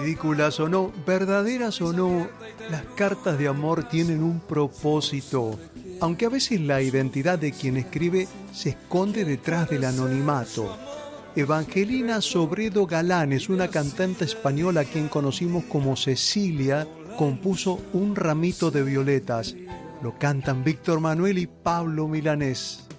Ridículas o no, verdaderas o no, las cartas de amor tienen un propósito, aunque a veces la identidad de quien escribe se esconde detrás del anonimato. Evangelina Sobredo Galán es una cantante española a quien conocimos como Cecilia, compuso Un ramito de violetas. Lo cantan Víctor Manuel y Pablo Milanés.